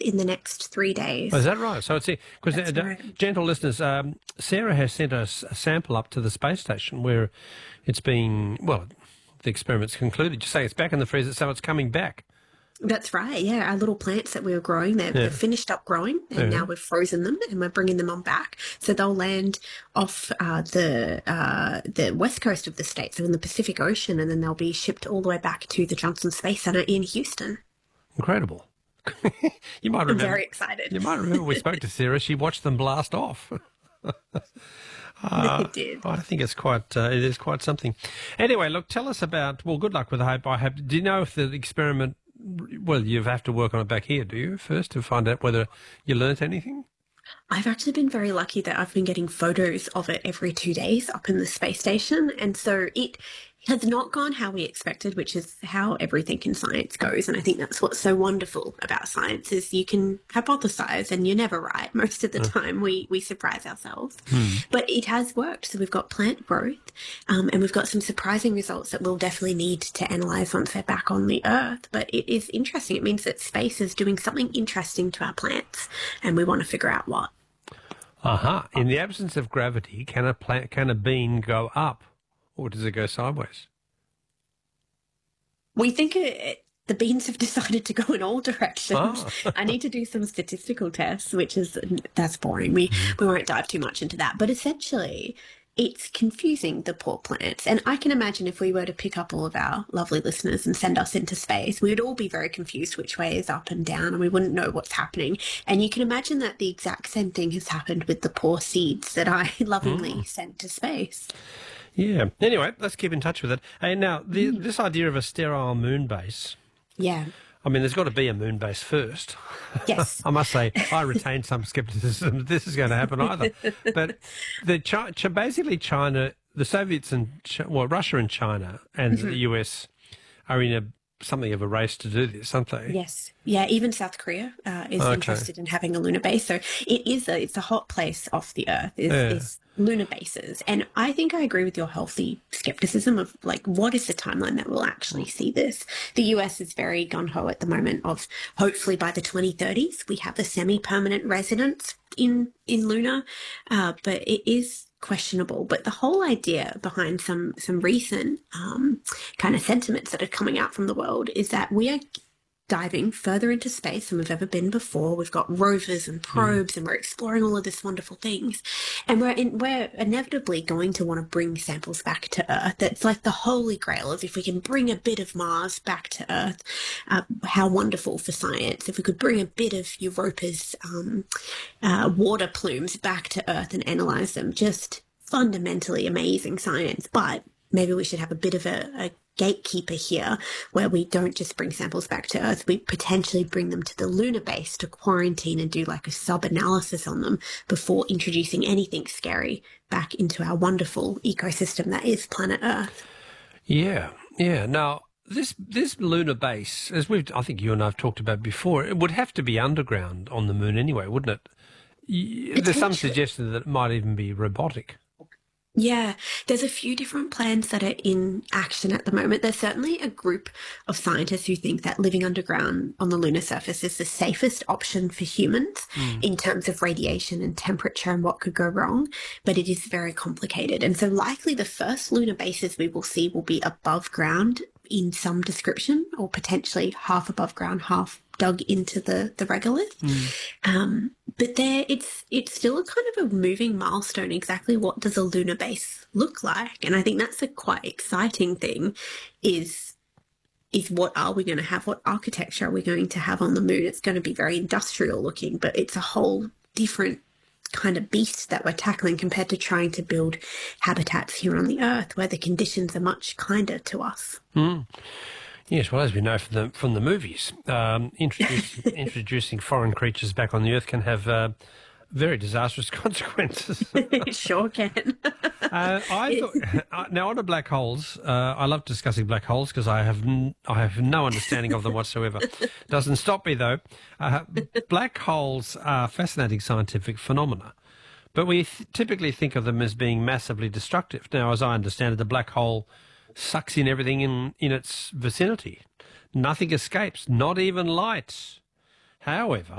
in the next 3 days. Oh, is that right? So it's because right. gentle listeners, Sarah has sent us a sample up to the space station where it's being the experiment's concluded. You say it's back in the freezer, so it's coming back. That's right, yeah. Our little plants that we were growing, they're finished up growing, and now we've frozen them and we're bringing them on back. So they'll land off the west coast of the state, so in the Pacific Ocean, and then they'll be shipped all the way back to the Johnson Space Center in Houston. Incredible. You might remember. I'm very excited. You might remember we spoke to Sarah. She watched them blast off. It did. I think it's it is quite something. Anyway, look, tell us about, good luck with the Hope. Do you know if the experiment, you have to work on it back here, do you, first, to find out whether you learnt anything? I've actually been very lucky that I've been getting photos of it every 2 days up in the space station. And so it has not gone how we expected, which is how everything in science goes. And I think that's what's so wonderful about science is you can hypothesize and you're never right. Most of the time we surprise ourselves. But it has worked. So we've got plant growth and we've got some surprising results that we'll definitely need to analyze once they're back on the Earth. But it is interesting. It means that space is doing something interesting to our plants and we want to figure out what. In the absence of gravity, can a bean go up? Or does it go sideways? We think the beans have decided to go in all directions. I need to do some statistical tests, that's boring. We won't dive too much into that. But essentially, it's confusing the poor plants. And I can imagine if we were to pick up all of our lovely listeners and send us into space, we would all be very confused which way is up and down, and we wouldn't know what's happening. And you can imagine that the exact same thing has happened with the poor seeds that I lovingly sent to space. Yeah. Anyway, let's keep in touch with it. Hey, now, this idea of a sterile moon base. Yeah. I mean, there's got to be a moon base first. Yes. I must say, I retain some scepticism that this is going to happen either. But basically China, the Soviets and, Russia and China and the US are in something of a race to do this, aren't they? Yes. Yeah, even South Korea is interested in having a lunar base. So it's a hot place off the Earth is lunar bases. And I think I agree with your healthy skepticism of what is the timeline that we'll actually see this? The US is very gung-ho at the moment of hopefully by the 2030s we have a semi-permanent residence in lunar, but it is questionable. But the whole idea behind some recent kind of sentiments that are coming out from the world is that we are diving further into space than we've ever been before. We've got rovers and probes and we're exploring all of this wonderful things. And we're inevitably going to want to bring samples back to Earth. It's like the holy grail of if we can bring a bit of Mars back to Earth, how wonderful for science. If we could bring a bit of Europa's water plumes back to Earth and analyze them, just fundamentally amazing science. But maybe we should have a bit of a gatekeeper here where we don't just bring samples back to Earth, we potentially bring them to the lunar base to quarantine and do a sub-analysis on them before introducing anything scary back into our wonderful ecosystem that is planet Earth. Yeah. Now, this lunar base, I think you and I have talked about before, it would have to be underground on the moon anyway, wouldn't it? There's some suggestion that it might even be robotic. Yeah, there's a few different plans that are in action at the moment. There's certainly a group of scientists who think that living underground on the lunar surface is the safest option for humans in terms of radiation and temperature and what could go wrong, but it is very complicated. And so likely the first lunar bases we will see will be above ground in some description, or potentially half above ground, half dug into the regolith. But it's still a kind of a moving milestone. Exactly what does a lunar base look like? And I think that's a quite exciting thing is what are we going to have? What architecture are we going to have on the moon? It's going to be very industrial looking, but it's a whole different kind of beast that we're tackling compared to trying to build habitats here on the Earth where the conditions are much kinder to us. Yes, well, as we know from the movies, introducing foreign creatures back on the Earth can have very disastrous consequences. It sure can. I thought, now, on to black holes, I love discussing black holes because I have no understanding of them whatsoever. Doesn't stop me, though. Black holes are fascinating scientific phenomena, but we typically think of them as being massively destructive. Now, as I understand it, the black hole sucks in everything in its vicinity. Nothing escapes, not even light. However,